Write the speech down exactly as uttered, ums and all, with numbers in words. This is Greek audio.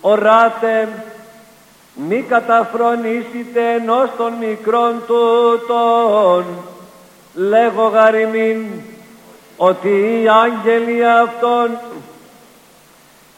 οράτε, μη καταφρονήσετε ενός των μικρών τούτων, λέγω γαριμήν, ότι οι άγγελοι αυτών